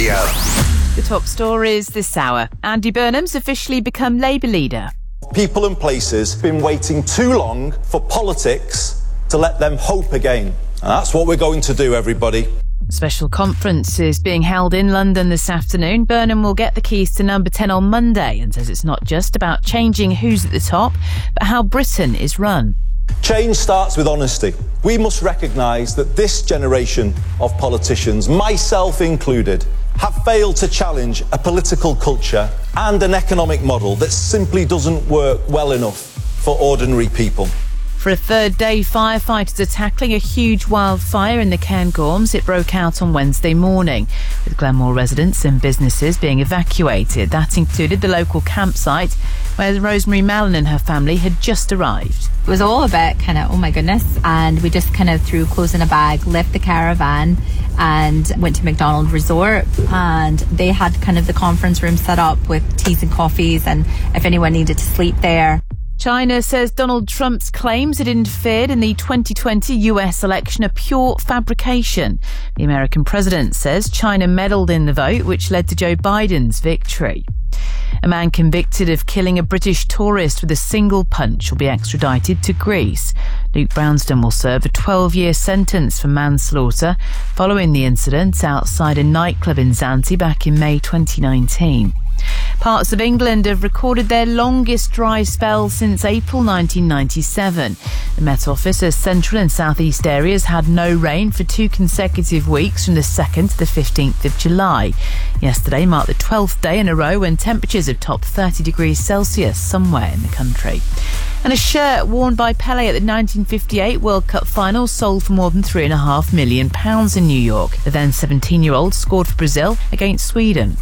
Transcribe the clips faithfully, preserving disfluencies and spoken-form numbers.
Radio. The top stories this hour. Andy Burnham's officially become Labour leader. People and places have been waiting too long for politics to let them hope again. And that's what we're going to do, everybody. A special conference is being held in London this afternoon. Burnham will get the keys to number ten on Monday and says it's not just about changing who's at the top, but how Britain is run. Change starts with honesty. We must recognise that this generation of politicians, myself included, have failed to challenge a political culture and an economic model that simply doesn't work well enough for ordinary people. For a third day, firefighters are tackling a huge wildfire in the Cairngorms. It broke out on Wednesday morning, with Glenmore residents and businesses being evacuated. That included the local campsite where Rosemary Mallon and her family had just arrived. It was all a bit kind of, oh my goodness, and we just kind of threw clothes in a bag, left the caravan and went to McDonald Resort, and they had kind of the conference room set up with teas and coffees, and if anyone needed to sleep there. China says Donald Trump's claims it interfered in the twenty twenty U S election are pure fabrication. The American president says China meddled in the vote, which led to Joe Biden's victory. A man convicted of killing a British tourist with a single punch will be extradited to Greece. Luke Brownston will serve a twelve-year sentence for manslaughter following the incident outside a nightclub in Zante back in May twenty nineteen. Parts of England have recorded their longest dry spell since April nineteen ninety-seven. The Met Office says central and southeast areas had no rain for two consecutive weeks from the second to the fifteenth of July. Yesterday marked the twelfth day in a row when temperatures have topped thirty degrees Celsius somewhere in the country. And a shirt worn by Pelé at the nineteen fifty-eight World Cup final sold for more than three and a half million pounds in New York. The then seventeen-year-old scored for Brazil against Sweden.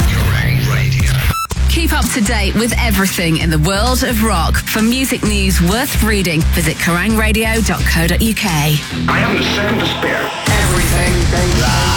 Keep up to date with everything in the world of rock. For music news worth reading, visit kerrang radio dot co dot uk. I have the same to spare. Everything, baby.